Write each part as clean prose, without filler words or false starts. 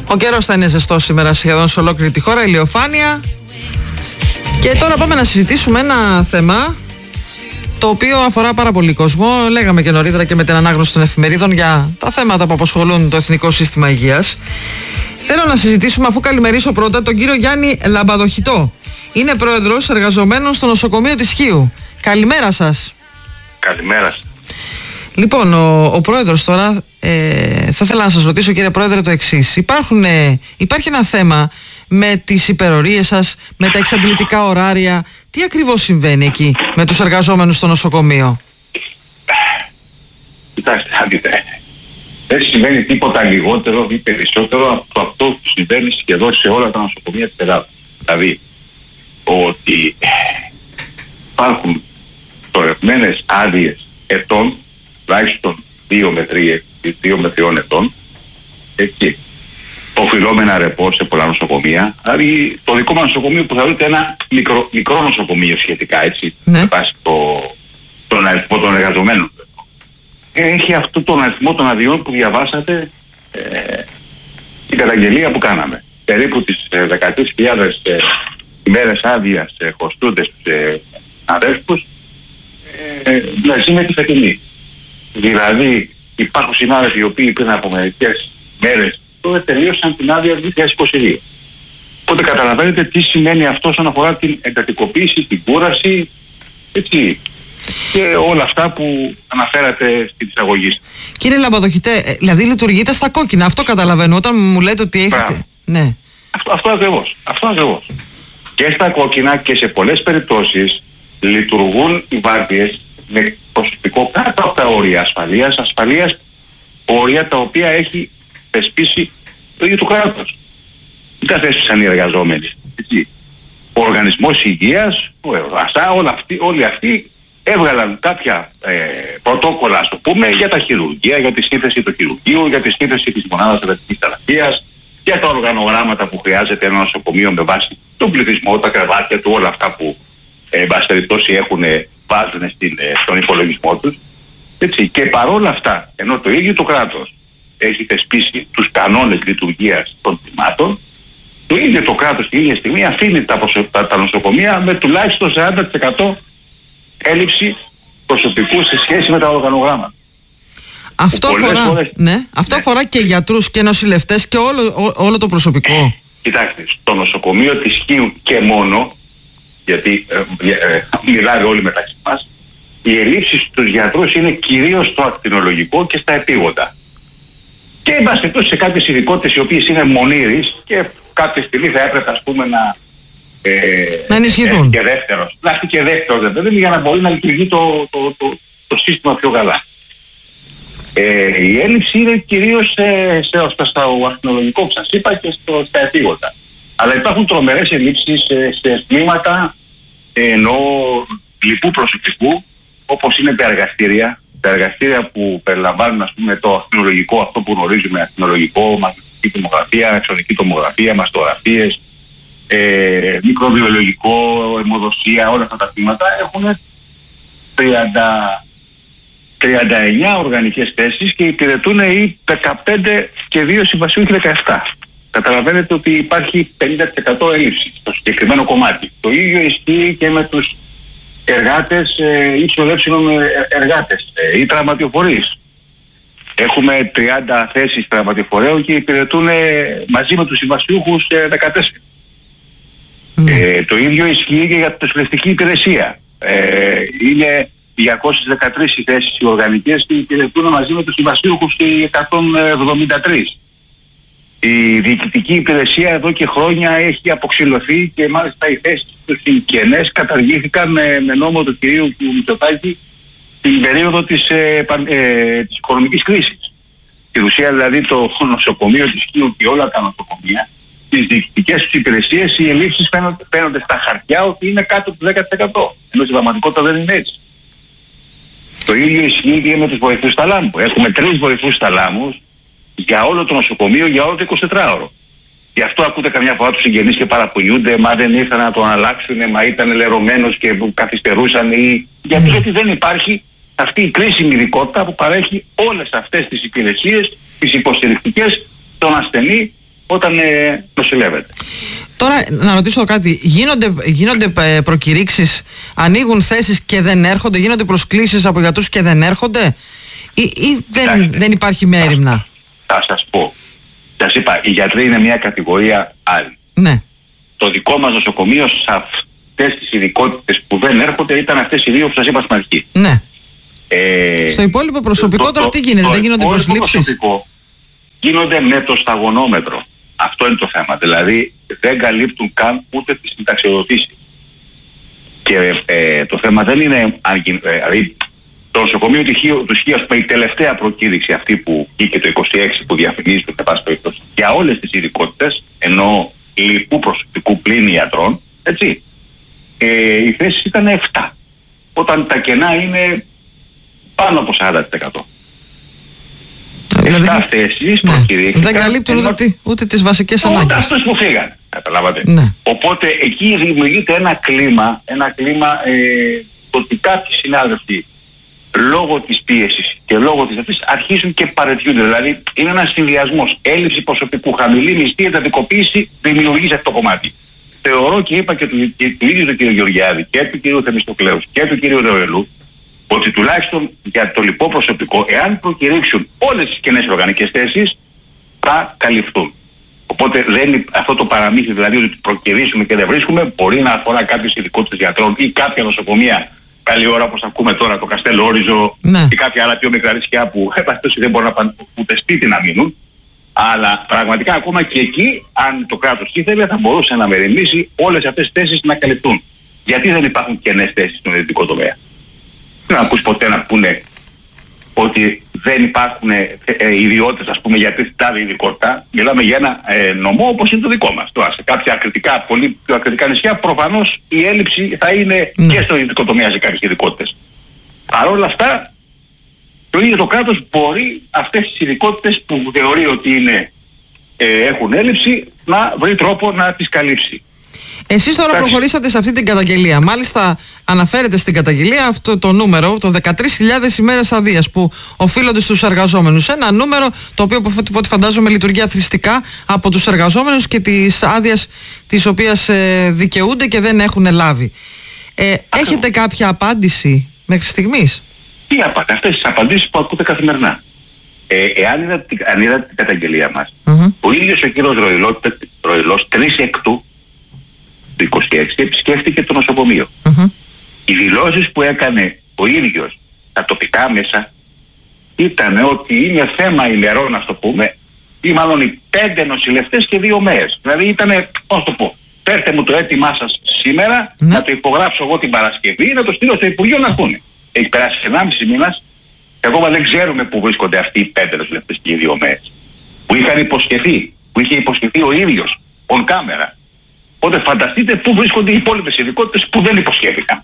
Ο καιρός θα είναι ζεστός σήμερα σχεδόν σε ολόκληρη τη χώρα, ηλιοφάνεια. Και τώρα πάμε να συζητήσουμε ένα θέμα το οποίο αφορά πάρα πολύ κόσμο. Λέγαμε και νωρίτερα και με την ανάγνωση των εφημερίδων για τα θέματα που απασχολούν το Εθνικό Σύστημα Υγείας. Θέλω να συζητήσουμε, αφού καλημερίσω πρώτα, τον κύριο Γιάννη Λαμπαδοχητό. Είναι πρόεδρος εργαζομένων στο νοσοκομείο της Χίου. Καλημέρα σας. Καλημέρα. Λοιπόν, ο πρόεδρος τώρα, θα ήθελα να σας ρωτήσω, κύριε πρόεδρε, το εξής. Υπάρχει ένα θέμα με τις υπερορίες σας, με τα εξαντλητικά ωράρια. Τι ακριβώς συμβαίνει εκεί με τους εργαζόμενους στο νοσοκομείο? Κοιτάξτε, δεν συμβαίνει τίποτα λιγότερο ή περισσότερο από αυτό που συμβαίνει σχεδόν σε όλα τα νοσοκομεία της Ελλάδας. Δηλαδή, ότι υπάρχουν τορευμένες άδειες ετών, τουλάχιστον 2 με 3 ετών, έτσι, οφειλόμενα ρεπό σε πολλά νοσοκομεία. Δηλαδή, το δικό μας νοσοκομείο που θεωρείται ένα μικρό νοσοκομείο σχετικά, έτσι, με βάση τον αριθμό των εργαζομένων. Έχει αυτό τον αριθμό των αδειών που διαβάσατε την καταγγελία που κάναμε. Περίπου τις 13.000 ημέρες άδειας χωστούνται στους αδέρφους, μαζί με τη φετινή. Δηλαδή υπάρχουν συνάδελφοι οι οποίοι πριν από μερικές μέρες τώρα τελείωσαν την άδεια 2022. Οπότε καταλαβαίνετε τι σημαίνει αυτό όσον αφορά την εντατικοποίηση, την κούραση, έτσι, και όλα αυτά που αναφέρατε στην εισαγωγή. Κύριε Λαμπαδοχητέ, δηλαδή λειτουργείτε στα κόκκινα, αυτό καταλαβαίνω όταν μου λέτε ότι έχετε... Ναι. Αυτό ακριβώς. Και στα κόκκινα και σε πολλές περιπτώσεις λειτουργούν οι βάρδιες με προσωπικό κάτω από τα όρια ασφαλείας, όρια τα οποία έχει θεσπίσει το ίδιο του κράτος. Δεν τα θέσπισαν οι εργαζόμενοι. Έτσι. Ο Οργανισμός Υγείας, όλοι αυτοί έβγαλαν κάποια πρωτόκολλα, ας το πούμε, για τα χειρουργεία, για τη σύνθεση του χειρουργείου, για τη σύνθεση της μονάδας εντατικής θεραπείας, για τα οργανογράμματα που χρειάζεται ένα νοσοκομείο με βάση τον πληθυσμό, τα κρεβάτια του, όλα αυτά που βάση περιπτώσει βάζουν στον υπολογισμό τους. Έτσι. Και παρόλα αυτά, ενώ το ίδιο το κράτος έχει θεσπίσει τους κανόνες λειτουργίας των κτημάτων, το ίδιο το κράτος την ίδια στιγμή αφήνει τα νοσοκομεία με τουλάχιστον 40% έλλειψη προσωπικού σε σχέση με τα οργανογράμματα. Αυτό αφορά και γιατρούς και νοσηλευτές και όλο το προσωπικό. Κοιτάξτε, στο νοσοκομείο της Χίου και μόνο, γιατί μιλάμε όλοι μεταξύ μας, οι ελλείψεις στους γιατρούς είναι κυρίως στο ακτινολογικό και στα επίγοντα. Και είμαστε σε κάποιες ειδικότητες οι οποίες είναι μονήρεις και κάποια στιγμή θα έπρεπε, ας πούμε, να ενισχυθούν. Να έρθει και δεύτερο, δηλαδή, για να μπορεί να λειτουργεί το σύστημα πιο καλά. Η έλλειψη είναι κυρίως στο ακτινολογικό που σας είπα και στα επίγοντα. Αλλά υπάρχουν τρομερές ελλείψεις σε τμήματα λοιπού προσωπικού, όπως είναι τα εργαστήρια. Τα εργαστήρια που περιλαμβάνουν, ας πούμε, το ακτινολογικό, αυτό που γνωρίζουμε, ακτινολογικό, μαγνητική τομογραφία, αξονική τομογραφία, μαστογραφίες, μικροβιολογικό, αιμοδοσία, όλα αυτά τα τμήματα έχουν 39 οργανικές θέσεις και υπηρετούν οι 15 και 2 συμβασιούχοι 17. Καταλαβαίνετε ότι υπάρχει 50% έλλειψη στο συγκεκριμένο κομμάτι. Το ίδιο ισχύει και με τους εργάτες, υψηλοεύσινων εργάτες ή τραυματιοφορείς. Έχουμε 30 θέσεις τραυματιοφορέων και υπηρετούν μαζί με τους συμβασιούχους 14. Το ίδιο ισχύει και για τη νοσηλευτική υπηρεσία. Είναι 213 οι θέσεις οι οργανικές και υπηρετούν μαζί με τους συμβασιούχους οι 173. Η διοικητική υπηρεσία εδώ και χρόνια έχει αποξηλωθεί και μάλιστα οι θέσεις τους κενές καταργήθηκαν με νόμο του κυρίου Μητσοτάκη την περίοδο της οικονομικής κρίσης. Στην ουσία δηλαδή το νοσοκομείο της Χίου και όλα τα νοσοκομεία, τις διοικητικές τους υπηρεσίες, οι ελλείψεις φαίνονται στα χαρτιά ότι είναι κάτω του 10%. Ενώ στην πραγματικότητα δεν είναι έτσι. Το ίδιο ισχύει και με τους βοηθούς ταλάμου. Έχουμε 3 βοηθούς ταλάμους για όλο το νοσοκομείο, για όλο το 24ωρο. Γι' αυτό ακούτε καμιά φορά τους συγγενείς και παραπονιούνται, μα δεν ήρθαν να τον αλλάξουν, μα ήταν λερωμένος και καθυστερούσαν ή... Γιατί δεν υπάρχει αυτή η κρίσιμη ειδικότητα που παρέχει όλες αυτές τις υπηρεσίες, τις υποστηρικτικές, στον ασθενή όταν νοσηλεύεται. Τώρα να ρωτήσω κάτι, γίνονται προκηρύξεις, ανοίγουν θέσεις και δεν έρχονται, γίνονται προσκλήσεις από γιατρούς και δεν έρχονται ή δεν υπάρχει μέριμνα? Θα σας πω. Σας είπα, οι γιατροί είναι μια κατηγορία άλλη. Ναι. Το δικό μας νοσοκομείο σε αυτές τις ειδικότητες που δεν έρχονται ήταν αυτές οι δύο που σας είπα στην αρχή. Ναι. Στο υπόλοιπο προσωπικό τώρα τι γίνεται, δεν γίνονται προσλήψεις? Το προσωπικό γίνονται με το σταγονόμετρο. Αυτό είναι το θέμα. Δηλαδή δεν καλύπτουν καν ούτε τις συνταξιοδοτήσεις. Και το θέμα δεν είναι δηλαδή το νοσοκομείο του Χίου, η τελευταία προκήρυξη αυτή που βγήκε το 26 που διαφημίζει το για όλες τις ειδικότητες, ενώ λοιπού προσωπικού πλην ιατρών, έτσι, οι θέσεις ήταν 7. Όταν τα κενά είναι πάνω από 40%. Δηλαδή, 7 θέσεις προκηρύχθηκαν. Δεν καλύπτουν ούτε τις βασικές ανάγκες. Ούτε αυτούς που φύγαν, καταλάβατε. Ναι. Οπότε εκεί δημιουργείται ένα κλίμα ότι κάποιοι συνάδελφοι λόγω της πίεσης και λόγω της αυτής αρχίζουν και παρετιούνται. Δηλαδή είναι ένας συνδυασμός. Έλλειψη προσωπικού, χαμηλή μισθή, εντατικοποίηση δημιουργεί σε αυτό το κομμάτι. Θεωρώ και είπα και του ίδιου του κ. Γεωργιάδη και του κ. Θεμιστοκλέους και του κ. Ρεωελού ότι τουλάχιστον για το λοιπό προσωπικό, εάν προκηρύξουν όλες τις κενές οργανικές θέσεις, θα καλυφθούν. Οπότε αυτό το παραμύθι, δηλαδή ότι προκηρύσουμε και δεν βρίσκουμε, μπορεί να αφορά κάποιες ειδικότητες γιατρών ή κάποια νοσοκομεία. Καλή ώρα όπως ακούμε τώρα το Καστέλο Όριζο, ναι, και κάποια άλλα πιο μικρά νησιά που δεν μπορούν να πάνε ούτε σπίτι να μείνουν. Αλλά πραγματικά ακόμα και εκεί, αν το κράτος ήθελε, θα μπορούσε να μεριμνήσει όλες αυτές τις θέσεις να καλυπτούν. Γιατί δεν υπάρχουν κενές θέσεις στον ιδιωτικό τομέα? Δεν ακούς ποτέ να πούνε ότι δεν υπάρχουν ιδιότητες, ας πούμε, για την τάδε ειδικότητα. Μιλάμε για ένα νομό όπως είναι το δικό μας. Τώρα σε κάποια ακριτικά, πολύ πιο ακριτικά νησιά, προφανώς η έλλειψη θα είναι και στο ιδιωτικό τομέα σε κάποιες ειδικότητες. Παρ' όλα αυτά, το ίδιο το κράτος μπορεί αυτές τις ειδικότητες που θεωρεί ότι έχουν έλλειψη να βρει τρόπο να τις καλύψει. Εσείς τώρα προχωρήσατε σε αυτή την καταγγελία. Μάλιστα αναφέρετε στην καταγγελία αυτό το νούμερο, το 13.000 ημέρες αδείας που οφείλονται στους εργαζόμενους. Ένα νούμερο το οποίο από ό,τι φαντάζομαι λειτουργεί αθροιστικά από τους εργαζόμενους και τις άδειες τις οποίες δικαιούνται και δεν έχουν λάβει. Έχετε κάποια απάντηση μέχρι στιγμής? Τι απάντηση? Αυτές τις απαντήσεις που ακούτε καθημερινά. Εάν είδατε την καταγγελία μας, ο ίδιος ο κύριος Ροϊλός 3 εκτού το 26 επισκέφτηκε το νοσοκομείο. Οι δηλώσεις που έκανε ο ίδιος στα τοπικά μέσα ήταν ότι είναι θέμα ημερών, να το πούμε, ή μάλλον οι 5 νοσηλευτές και 2 ΜΕΕΣ. Δηλαδή ήτανε, πώς το πω, φέρτε μου το αίτημά σας σήμερα, να το υπογράψω εγώ την Παρασκευή, να το στείλω στο Υπουργείο να πούνε. Έχει περάσει 1,5 μήνας και ακόμα δεν ξέρουμε πού βρίσκονται αυτοί οι 5 νοσηλευτές και οι 2 ΜΕΕΣ. Που είχαν υποσχεθεί, που είχε υποσχεθεί ο ίδιος, on camera. Οπότε φανταστείτε πού βρίσκονται οι υπόλοιπες ειδικότητες που δεν υποσχέθηκαν.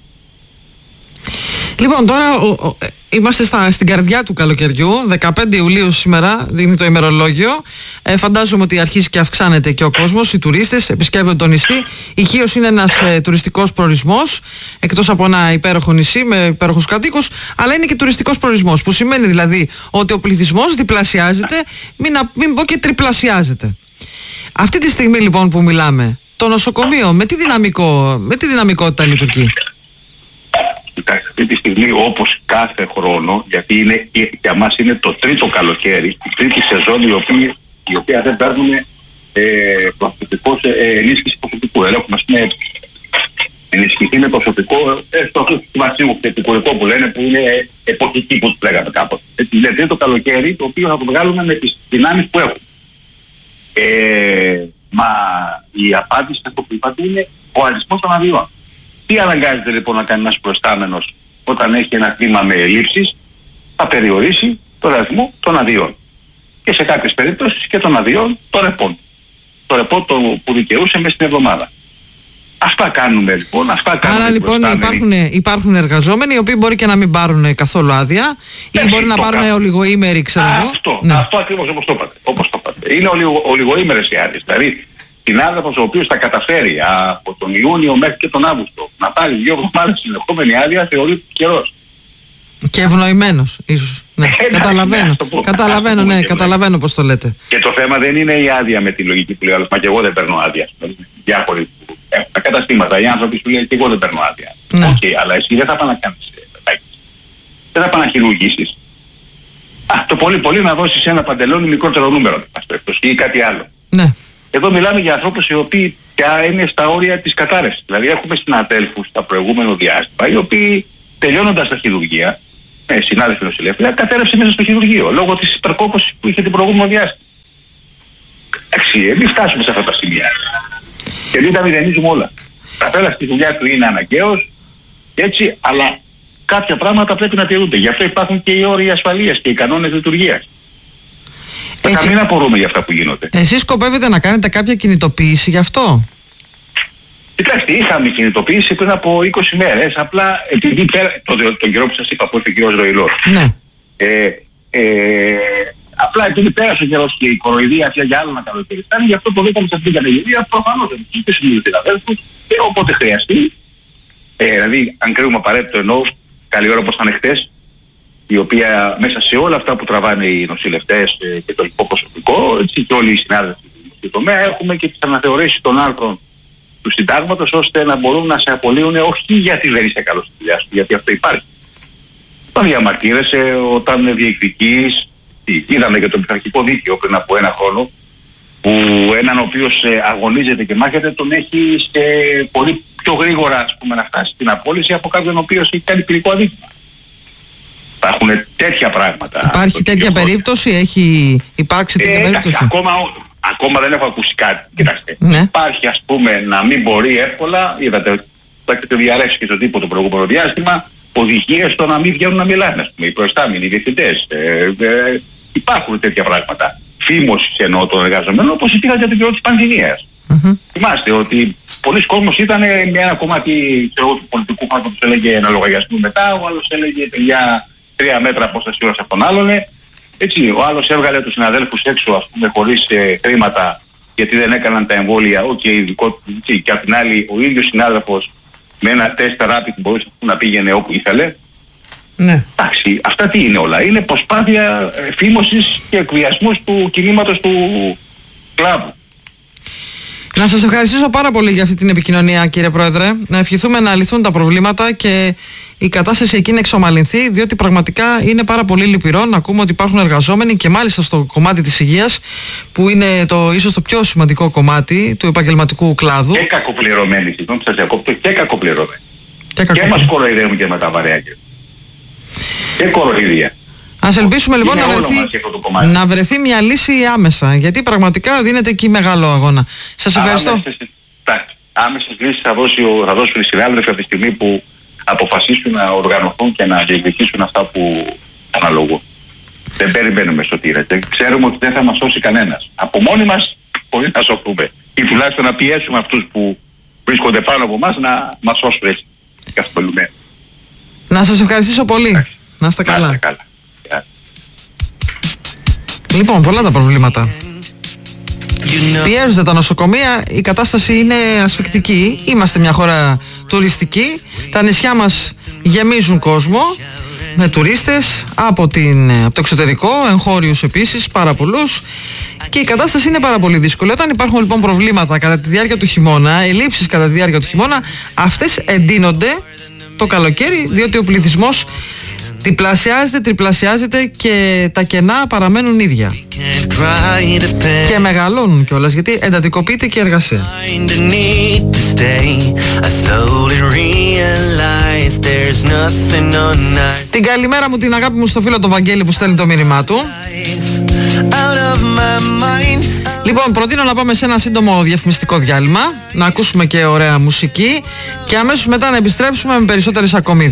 Λοιπόν, τώρα είμαστε στην καρδιά του καλοκαιριού, 15 Ιουλίου σήμερα, δίνει το ημερολόγιο. Φαντάζομαι ότι αρχίζει και αυξάνεται και ο κόσμος, οι τουρίστες επισκέπτονται το νησί. Η Χίος είναι ένας τουριστικός προορισμός, εκτός από ένα υπέροχο νησί με υπέροχους κατοίκους, αλλά είναι και τουριστικός προορισμός, που σημαίνει δηλαδή ότι ο πληθυσμός διπλασιάζεται, μην πω και τριπλασιάζεται. Αυτή τη στιγμή λοιπόν που μιλάμε, το νοσοκομείο με τι δυναμικότητα λειτουργεί? Κοιτάξτε, αυτή τη στιγμή όπως κάθε χρόνο, γιατί για μας είναι το τρίτο καλοκαίρι, η τρίτη σεζόν η οποία δεν παίρνουν ενίσχυση προσωπικού. Δεν έχουμε, ας πούμε, ενισχυθεί με προσωπικό στο βασίου επικουρικό που λένε, που είναι εποχική, που τους λέγαμε κάποτε. Είναι τρίτο καλοκαίρι, το οποίο θα το βγάλουμε με τις δυνάμεις που έχουμε. Μα η απάντηση αυτό που είπατε είναι ο αριθμός των αδειών. Τι αναγκάζεται λοιπόν να κάνει ένας προϊστάμενος όταν έχει ένα κλίμα με ελλείψεις? Θα περιορίσει τον αριθμό των αδειών. Και σε κάποιες περιπτώσεις και των αδειών των ρεπών. Το ρεπό που δικαιούσε μέσα στην εβδομάδα. Αυτά κάνουμε λοιπόν. Άρα λοιπόν υπάρχουν εργαζόμενοι οι οποίοι μπορεί και να μην πάρουν καθόλου άδεια ή μπορεί να πάρουν ολιγοήμερη, ξέρω εγώ. Αυτό ακριβώς όπως το είπατε. Είναι ολιγοήμερες οι άδειες. Δηλαδή συνάδελφος ο οποίος θα καταφέρει από τον Ιούνιο μέχρι και τον Αύγουστο να πάρει 2 εβδομάδες συνεχόμενη άδεια θεωρείται καιρός. Και ευνοημένος ίσως. Ναι, καταλαβαίνω πώς το λέτε. Και το θέμα δεν είναι η άδεια με τη λογική που λέει άλλος, μα και εγώ δεν παίρνω άδεια. Διάφοροι που έχουν τα καταστήματα, οι άνθρωποι σου λέει και εγώ δεν παίρνω άδεια. Ναι. Οκ, αλλά εσύ δεν θα πάνε να κάνεις δεν θα πάνε να χειρουργήσεις. Το πολύ να δώσεις ένα παντελόνι μικρότερο νούμερο ή κάτι άλλο. Ναι. Εδώ μιλάμε για ανθρώπους οι οποίοι πια είναι στα όρια της κατάρρευσης. Δηλαδή έχουμε συναδέλφους στα προηγούμενο διάστημα οι οποίοι τελειώνοντας τα χειρουργεία, συνάδελφοι νοσηλεύτρια, κατέρευσε μέσα στο χειρουργείο λόγω της υπερκόπωσης που είχε την προηγούμενο διάστημα. Εντάξει, μην φτάσουμε σε αυτά τα σημεία. Και μην τα μηδενίζουμε όλα. Καθένας στη δουλειά του είναι αναγκαίος, έτσι, αλλά κάποια πράγματα πρέπει να τηρούνται. Γι' αυτό υπάρχουν και οι όροι ασφαλείας και οι κανόνες λειτουργίας. Θα μην απορούμε για αυτά που γίνονται. Εσείς σκοπεύετε να κάνετε κάποια κινητοποίηση γι' αυτό? Κοιτάξτε, είχαμε κινητοποίηση πριν από 20 μέρες, απλά επειδή τον καιρό που σας είπα που ήρθε ο κ. Ροϊλός. Ναι. Απλά επειδή πέρασε ο καιρός και η κοροϊδία αυτή για άλλο να καλοκαιριστάνει, γι' αυτό το δίκαμε σε αυτήν την καταγγελία, προφανώς δεν συζητήσουμε με τους συναδέλφους και όποτε χρειαστεί, δηλαδή αν κρίνουμε απαραίτητο εννοώ, καλή ώρα όπως ήταν χτες, η οποία μέσα σε όλα αυτά που τραβάνε οι νοσηλευτές και το υπό προσωπικό, έτσι, και όλοι οι συνάδελφοι του τομέα, έχουμε και τις αναθεωρήσεις των άρθρων του συντάγματος, ώστε να μπορούν να σε απολύουν όχι γιατί δεν είσαι καλός στη δουλειά σου, γιατί αυτό υπάρχει. Όταν διαμαρτύρεσαι, όταν διεκδικείς, είδαμε και το πειθαρχικό δίκαιο πριν από ένα χρόνο, που έναν ο οποίος αγωνίζεται και μάχεται τον έχει σε πολύ πιο γρήγορα, ας πούμε, να φτάσει στην απόλυση από κάποιον ο οποίος έχει κάνει ποινικό αδίκημα. Υπάρχουν τέτοια πράγματα. Υπάρχει τέτοια περίπτωση, έχει υπάρξει τέτοια περίπτωση? Ακόμα δεν έχω ακούσει κάτι. Κοιτάξτε, ναι. Υπάρχει, ας πούμε, να μην μπορεί εύκολα, είδατε, το έχετε διαρρεύσει και στον τύπο το προηγούμενο διάστημα, οδηγίες στο να μην βγαίνουν να μιλάνε, ας πούμε, οι προϊστάμενοι, οι διευθυντές. Υπάρχουν τέτοια πράγματα. Φήμωση εννοώ των εργαζομένων, όπως υπήρχαν για τον καιρό της πανδημίας. Θυμάστε ότι πολλοί κόσμος ήταν με ένα κομμάτι του πολιτικού φάσματος που έλεγε να λογαριασμού μετά, ο άλλος έλεγε για 3 μέτρα απόσταση από τον άλλον. Έτσι, ο άλλος έβγαλε τους συναδέλφους έξω, ας πούμε, χωρίς χρήματα γιατί δεν έκαναν τα εμβόλια, και απ' την άλλη ο ίδιος συνάδελφος με ένα τεστ rapid μπορούσε να πήγαινε όπου ήθελε. Ναι. Εντάξει, αυτά τι είναι όλα? Είναι προσπάθεια φήμωσης και εκβιασμούς του κινήματος του κλάδου. Να σας ευχαριστήσω πάρα πολύ για αυτή την επικοινωνία, κύριε Πρόεδρε. Να ευχηθούμε να λυθούν τα προβλήματα και η κατάσταση εκεί να εξομαλυνθεί, διότι πραγματικά είναι πάρα πολύ λυπηρό να ακούμε ότι υπάρχουν εργαζόμενοι και μάλιστα στο κομμάτι της υγείας, που είναι ίσως το πιο σημαντικό κομμάτι του επαγγελματικού κλάδου. Και κακοπληρωμένοι, συγγνώμη που σας διακόπτω, και κακοπληρωμένοι. Και μας κοροϊδεύουν και με τα βαρέα και κοροϊδία. Ας ελπίσουμε λοιπόν να βρεθεί μια λύση άμεσα, γιατί πραγματικά δίνεται εκεί μεγάλο αγώνα. Σας ευχαριστώ. Άμεσες λύσεις θα δώσουν οι συνάδελφοι από τη στιγμή που αποφασίσουν να οργανωθούν και να διεκδικήσουν αυτά που αναλογούν. Δεν περιμένουμε σωτήρες. Ξέρουμε ότι δεν θα μας σώσει κανένας. Από μόνοι μας μπορεί να σωθούμε. Ή τουλάχιστον να πιέσουμε αυτούς που βρίσκονται πάνω από εμάς να μας σώσουν έτσι. Καθολουμένοι. Να σας ευχαριστήσω πολύ. Να είστε καλά. Λοιπόν, πολλά τα προβλήματα. Πιέζονται τα νοσοκομεία, η κατάσταση είναι ασφικτική. Είμαστε μια χώρα τουριστική. Τα νησιά μας γεμίζουν κόσμο με τουρίστες από το εξωτερικό, εγχώριους επίσης, πάρα πολλούς. Και η κατάσταση είναι πάρα πολύ δύσκολη. Όταν υπάρχουν λοιπόν προβλήματα κατά τη διάρκεια του χειμώνα, ελλείψεις κατά τη διάρκεια του χειμώνα, αυτές εντείνονται το καλοκαίρι, διότι ο πληθυσμός διπλασιάζεται, τριπλασιάζεται και τα κενά παραμένουν ίδια. Και μεγαλώνουν κιόλας, γιατί εντατικοποιείται και η εργασία. Την καλημέρα μου, την αγάπη μου στο φίλο τον Βαγγέλη που στέλνει το μήνυμά του. Λοιπόν, προτείνω να πάμε σε ένα σύντομο διαφημιστικό διάλειμμα, να ακούσουμε και ωραία μουσική και αμέσως μετά να επιστρέψουμε με περισσότερες ακόμη